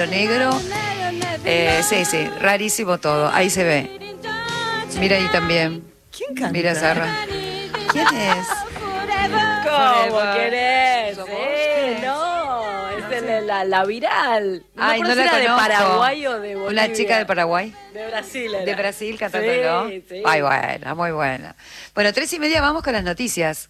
negro. Sí, rarísimo todo. Ahí se ve. Mira ahí también. ¿Quién canta? Mira Sarra. ¿Quién es? ¿Cómo querés? ¿Sos vos? No, es la viral. Ay, no la era de conozco. Paraguay o de Bolivia. Una chica de Paraguay. De Brasil era. De Brasil cantándolo. Sí, sí. Ay, buena, muy buena. Bueno, 3:30 vamos con las noticias.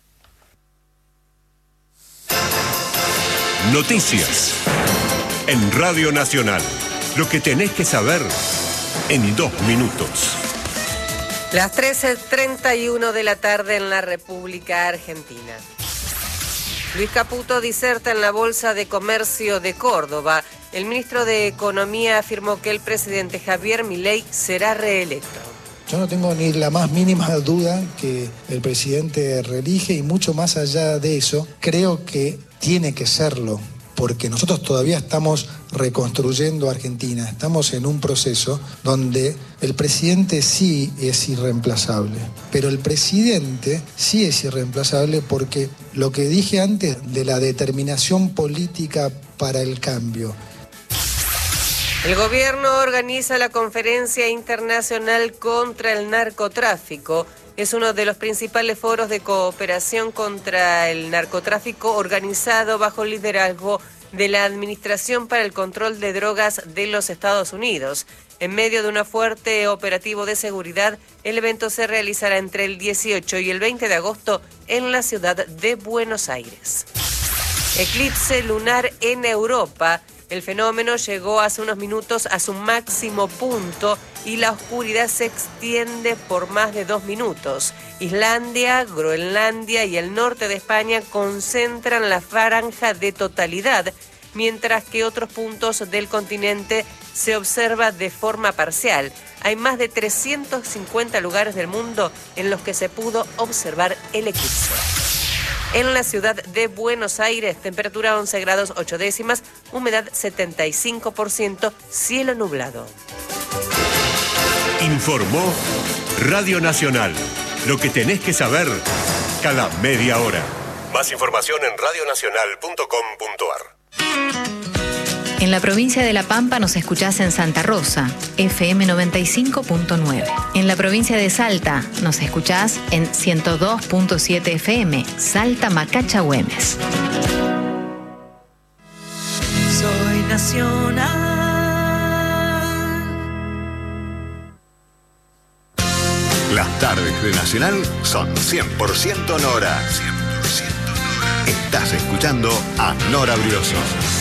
Noticias. En Radio Nacional. Lo que tenés que saber en 2 minutos. Las 13:31 de la tarde en la República Argentina. Luis Caputo diserta en la Bolsa de Comercio de Córdoba. El ministro de Economía afirmó que el presidente Javier Milei será reelecto. Yo no tengo ni la más mínima duda que el presidente reelige y mucho más allá de eso, creo que tiene que serlo, porque nosotros todavía estamos reconstruyendo Argentina, estamos en un proceso donde el presidente sí es irreemplazable, pero el presidente sí es irreemplazable porque lo que dije antes de la determinación política para el cambio. El gobierno organiza la Conferencia Internacional contra el Narcotráfico. Es uno de los principales foros de cooperación contra el narcotráfico organizado bajo el liderazgo de la Administración para el Control de Drogas de los Estados Unidos. En medio de un fuerte operativo de seguridad, el evento se realizará entre el 18 y el 20 de agosto en la ciudad de Buenos Aires. Eclipse lunar en Europa. El fenómeno llegó hace unos minutos a su máximo punto y la oscuridad se extiende por más de 2 minutos. Islandia, Groenlandia y el norte de España concentran la franja de totalidad, mientras que otros puntos del continente se observa de forma parcial. Hay más de 350 lugares del mundo en los que se pudo observar el eclipse. En la ciudad de Buenos Aires, temperatura 11 grados 8 décimas, humedad 75%, cielo nublado. Informó Radio Nacional. Lo que tenés que saber cada media hora. Más información en radionacional.com.ar. En la provincia de La Pampa nos escuchás en Santa Rosa, FM 95.9. En la provincia de Salta nos escuchás en 102.7 FM, Salta Macacha Güemes. Soy nacional. Las tardes de Nacional son 100% Nora. 100% Nora. Estás escuchando a Nora Brioso.